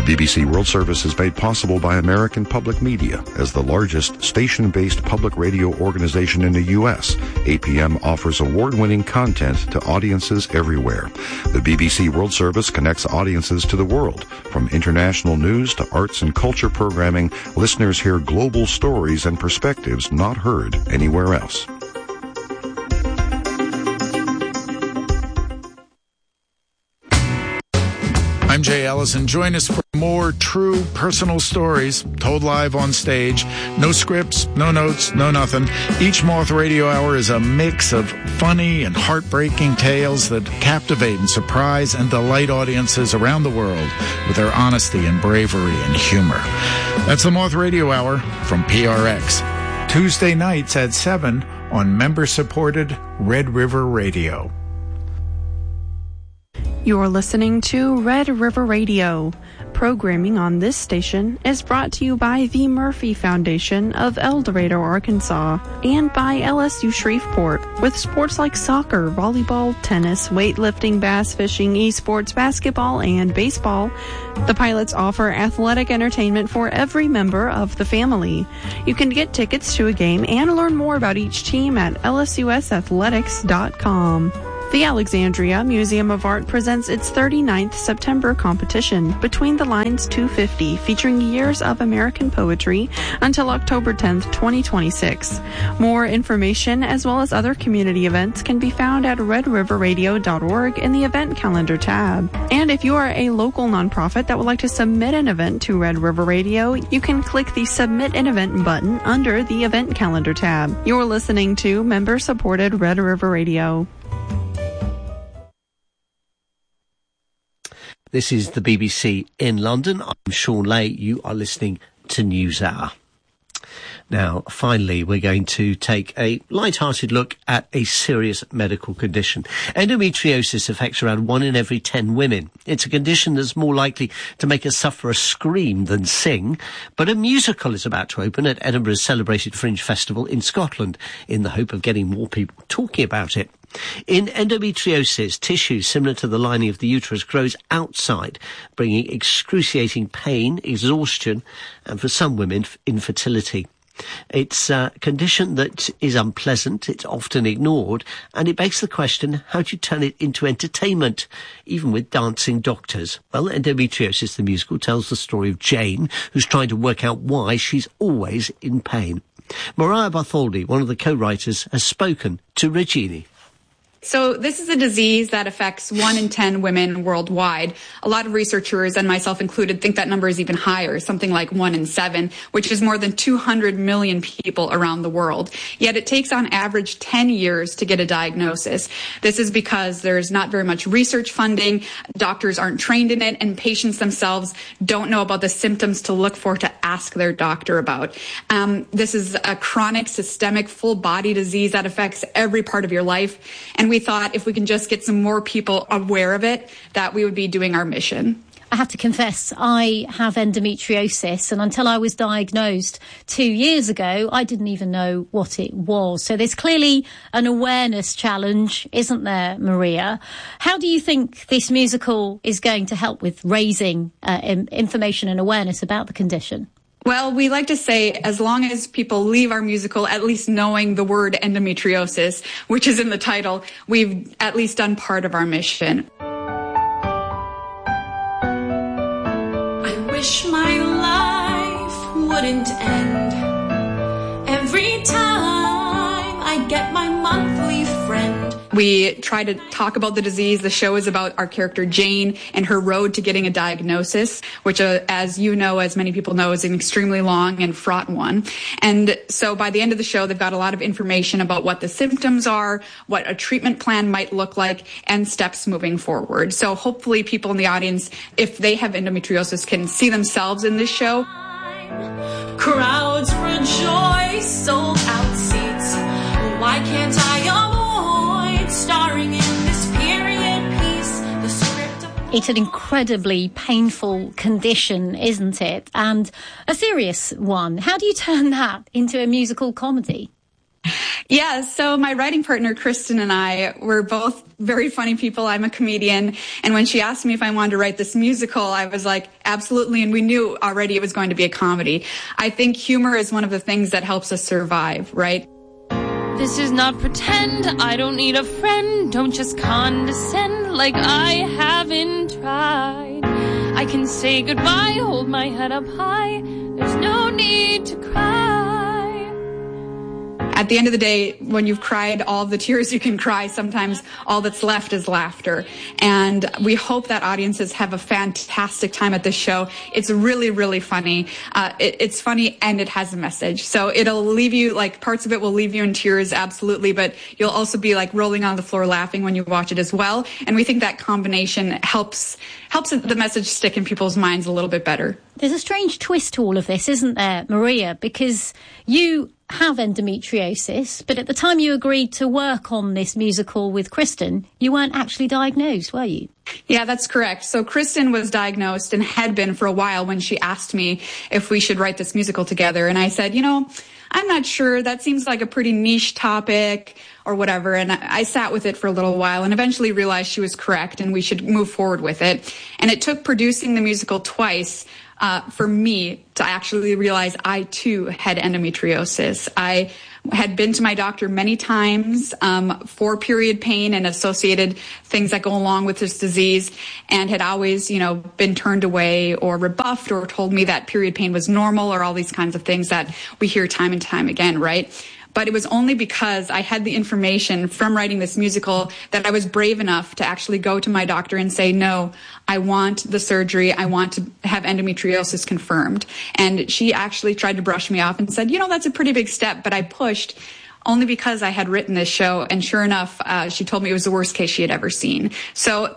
BBC World Service is made possible by American Public Media. As the largest station-based public radio organization in the U.S., APM offers award-winning content to audiences everywhere. The BBC World Service connects audiences to the world. From international news to arts and culture programming, listeners hear global stories and perspectives not heard anywhere else. I'm Jay Ellison. Join us for more true personal stories told live on stage. No scripts, no notes, no nothing. Each Moth Radio Hour is a mix of funny and heartbreaking tales that captivate and surprise and delight audiences around the world with their honesty and bravery and humor. That's the Moth Radio Hour from PRX. Tuesday nights at 7 on member-supported Red River Radio. You're listening to Red River Radio. Programming on this station is brought to you by the Murphy Foundation of El Dorado, Arkansas, and by LSU Shreveport, with sports like soccer, volleyball, tennis, weightlifting, bass fishing, esports, basketball, and baseball. The Pilots offer athletic entertainment for every member of the family. You can get tickets to a game and learn more about each team at lsusathletics.com. The Alexandria Museum of Art presents its 39th September competition, Between the Lines 250, featuring years of American poetry until October 10th, 2026. More information, as well as other community events, can be found at redriverradio.org in the event calendar tab. And if you are a local nonprofit that would like to submit an event to Red River Radio, you can click the Submit an Event button under the event calendar tab. You're listening to member-supported Red River Radio. This is the BBC in London. I'm Sean Lay. You are listening to NewsHour. Now, finally, we're going to take a light-hearted look at a serious medical condition. Endometriosis affects around 1 in every 10 women. It's a condition that's more likely to make a sufferer scream than sing. But a musical is about to open at Edinburgh's celebrated Fringe Festival in Scotland in the hope of getting more people talking about it. In endometriosis, tissue similar to the lining of the uterus grows outside, bringing excruciating pain, exhaustion, and for some women, infertility. It's a condition that is unpleasant, it's often ignored, and it begs the question, how do you turn it into entertainment, even with dancing doctors? Well, Endometriosis, the musical, tells the story of Jane, who's trying to work out why she's always in pain. Mariah Bartholdi, one of the co-writers, has spoken to Regini. So this is a disease that affects 1 in 10 women worldwide. A lot of researchers, and myself included, think that number is even higher, something like 1 in 7, which is more than 200 million people around the world. Yet it takes on average 10 years to get a diagnosis. This is because there's not very much research funding, doctors aren't trained in it, and patients themselves don't know about the symptoms to look for to ask their doctor about. This is a chronic, systemic, full-body disease that affects every part of your life, and we thought if we can just get some more people aware of it, that we would be doing our mission. I have to confess, I have endometriosis, and until I was diagnosed 2 years ago, I didn't even know what it was. So there's clearly an awareness challenge, isn't there, Maria? How do you think this musical is going to help with raising information and awareness about the condition? Well, we like to say as long as people leave our musical at least knowing the word endometriosis, which is in the title, we've at least done part of our mission. I wish my life wouldn't end. Every time I get my monthly friend. We try to talk about the disease. The show is about our character Jane and her road to getting a diagnosis, which, as you know, as many people know, is an extremely long and fraught one. And so by the end of the show, they've got a lot of information about what the symptoms are, what a treatment plan might look like, and steps moving forward. So hopefully people in the audience, if they have endometriosis, can see themselves in this show. Crowds rejoice, sold out seats. Why can't I avoid starring in this period piece? The script of... It's an incredibly painful condition, isn't it? And a serious one. How do you turn that into a musical comedy? Yeah, so my writing partner, Kristen, and I were both very funny people. I'm a comedian. And when she asked me if I wanted to write this musical, I was like, absolutely. And we knew already it was going to be a comedy. I think humor is one of the things that helps us survive, right? This is not pretend. I don't need a friend. Don't just condescend like I haven't tried. I can say goodbye, hold my head up high. There's no need to cry. At the end of the day, when you've cried all of the tears you can cry, sometimes all that's left is laughter. And we hope that audiences have a fantastic time at this show. It's really, really funny. It's funny and it has a message. So it'll leave you, like, parts of it will leave you in tears, absolutely, but you'll also be like rolling on the floor laughing when you watch it as well. And we think that combination helps the message stick in people's minds a little bit better. There's a strange twist to all of this, isn't there, Maria? Because you have endometriosis, but at the time you agreed to work on this musical with Kristen, you weren't actually diagnosed, were you? Yeah, that's correct. So Kristen was diagnosed and had been for a while when she asked me if we should write this musical together. And I said, I'm not sure. That seems like a pretty niche topic or whatever. And I sat with it for a little while and eventually realized she was correct and we should move forward with it. And it took producing the musical twice for me to actually realize I too had endometriosis. I had been to my doctor many times for period pain and associated things that go along with this disease, and had always, been turned away or rebuffed or told me that period pain was normal or all these kinds of things that we hear time and time again, right? But it was only because I had the information from writing this musical that I was brave enough to actually go to my doctor and say, no, I want the surgery. I want to have endometriosis confirmed. And she actually tried to brush me off and said, that's a pretty big step. But I pushed only because I had written this show. And sure enough, she told me it was the worst case she had ever seen. So